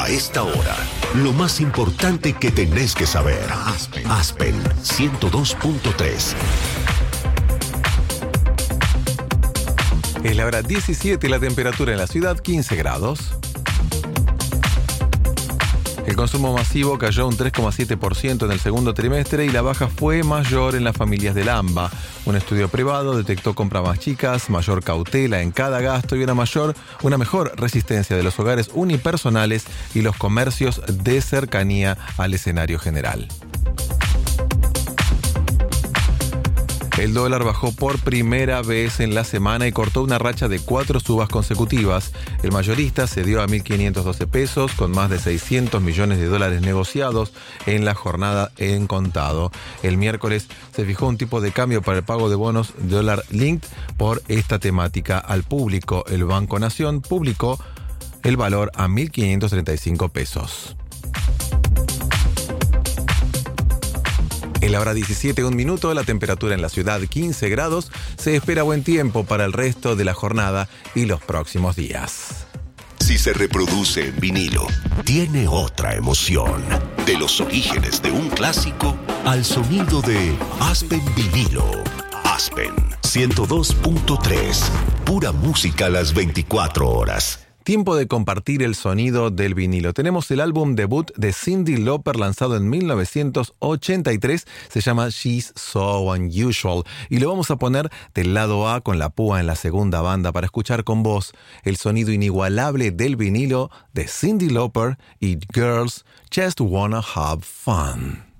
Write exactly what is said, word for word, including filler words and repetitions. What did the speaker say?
A esta hora, lo más importante que tenés que saber. Aspen, Aspen ciento dos punto tres. Es la hora diecisiete y la temperatura en la ciudad quince grados. El consumo masivo cayó un tres coma siete por ciento en el segundo trimestre y la baja fue mayor en las familias del AMBA. Un estudio privado detectó compras más chicas, mayor cautela en cada gasto y una mayor, una mejor resistencia de los hogares unipersonales y los comercios de cercanía al escenario general. El dólar bajó por primera vez en la semana y cortó una racha de cuatro subas consecutivas. El mayorista cedió a mil quinientos doce pesos con más de seiscientos millones de dólares negociados en la jornada en contado. El miércoles se fijó un tipo de cambio para el pago de bonos dólar linked por esta temática al público. El Banco Nación publicó el valor a mil quinientos treinta y cinco pesos. En la hora diecisiete, un minuto, la temperatura en la ciudad quince grados. Se espera buen tiempo para el resto de la jornada y los próximos días. Si se reproduce en vinilo, tiene otra emoción. De los orígenes de un clásico al sonido de Aspen Vinilo. Aspen ciento dos punto tres. Pura música a las veinticuatro horas. Tiempo de compartir el sonido del vinilo. Tenemos el álbum debut de Cyndi Lauper lanzado en mil novecientos ochenta y tres. Se llama She's So Unusual. Y lo vamos a poner del lado A con la púa en la segunda banda para escuchar con voz el sonido inigualable del vinilo de Cyndi Lauper y Girls Just Wanna Have Fun.